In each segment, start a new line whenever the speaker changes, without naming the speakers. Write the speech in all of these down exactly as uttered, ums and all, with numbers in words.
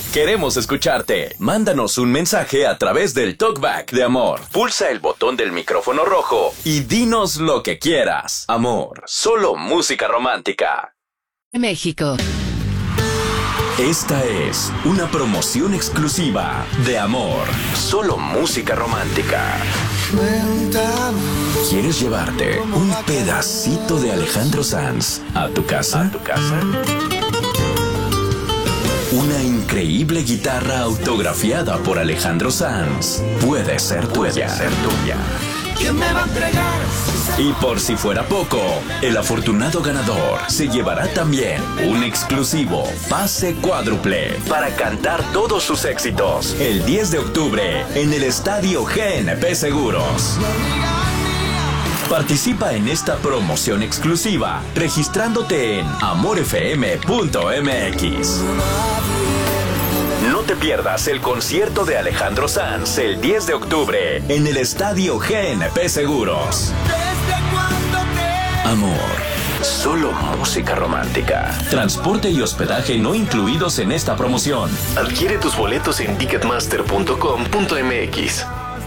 Queremos escucharte. Mándanos un mensaje a través del Talkback de Amor. Pulsa el botón del micrófono rojo y dinos lo que quieras. Amor, solo música romántica.
México.
Esta es una promoción exclusiva de Amor, solo música romántica. ¿Quieres llevarte un pedacito de Alejandro Sanz a tu casa? ¿A tu casa? Una increíble guitarra autografiada por Alejandro Sanz puede ser tuya. Puede ser tuya. ¿Quién me va a entregar? Y por si fuera poco, el afortunado ganador se llevará también un exclusivo pase cuádruple para cantar todos sus éxitos el diez de octubre en el Estadio G N P Seguros. Participa en esta promoción exclusiva registrándote en amor f m punto m x. No te pierdas el concierto de Alejandro Sanz el diez de octubre en el Estadio G N P Seguros. Amor, solo música romántica. Transporte y hospedaje no incluidos en esta promoción.
Adquiere tus boletos en ticketmaster punto com punto m x.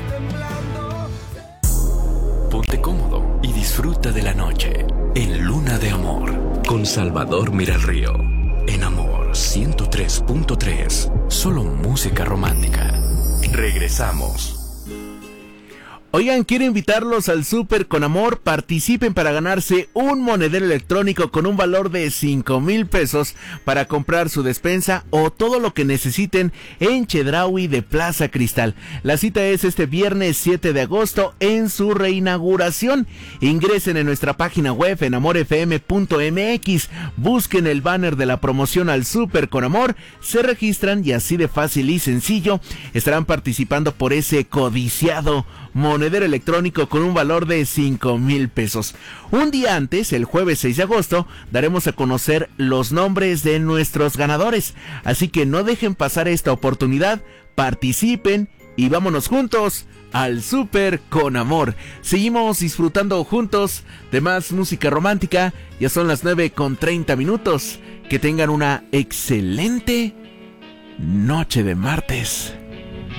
Ponte cómodo y disfruta de la noche en Luna de Amor con Salvador Miralrío. En Amor ciento tres punto tres, solo música romántica. Regresamos.
Oigan, quiero invitarlos al Súper con Amor. Participen para ganarse un monedero electrónico con un valor de cinco mil pesos para comprar su despensa o todo lo que necesiten en Chedraui de Plaza Cristal. La cita es este viernes siete de agosto en su reinauguración. Ingresen en nuestra página web en amor f m punto m x, busquen el banner de la promoción al Súper con Amor, se registran y así de fácil y sencillo estarán participando por ese codiciado monedero electrónico con un valor de cinco mil pesos. Un día antes, el jueves seis de agosto, daremos a conocer los nombres de nuestros ganadores. Así que no dejen pasar esta oportunidad, participen y vámonos juntos al Súper con Amor. Seguimos disfrutando juntos de más música romántica. Ya son las nueve con treinta minutos. Que tengan una excelente noche de martes.